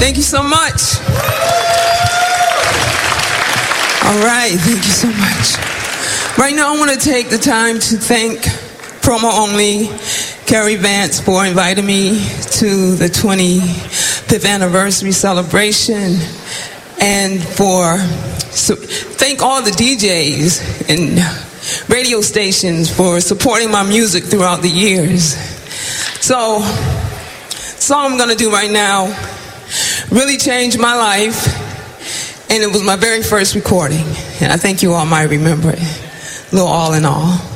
Thank you so much. All right, thank you so much. Right now I want to take the time to thank Promo Only, Carrie Vance, for inviting me to the 25th anniversary celebration, and thank all the DJs and radio stations for supporting my music throughout the years. So, the song I'm going to do right now really changed my life, and it was my very first recording, and I think you all might remember it. A little All in All.